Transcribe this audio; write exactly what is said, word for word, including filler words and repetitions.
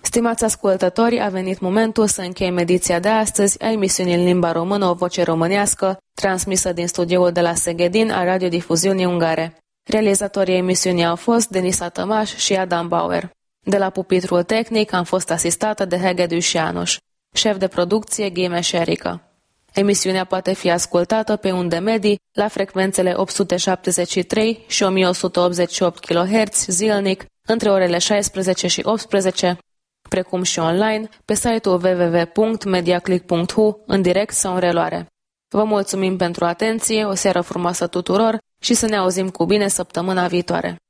Stimați ascultători, a venit momentul să încheiem ediția de astăzi a emisiunii în limba română O Voce Românească, transmisă din studioul de la Seghedin a Radiodifuziunii Ungare. Realizatorii emisiunii au fost Denisa Tămaș și Adam Bauer. De la pupitrul tehnic am fost asistată de Hegedus János, șef de producție Ghimeș Erica. Emisiunea poate fi ascultată pe unde medii la frecvențele opt sute șaptezeci și trei și o mie o sută optzeci și opt kilohertz zilnic între orele șaisprezece și optsprezece, precum și online pe site-ul w w w punct mediaclick punct h u în direct sau în reluare. Vă mulțumim pentru atenție, o seară frumoasă tuturor și să ne auzim cu bine săptămâna viitoare.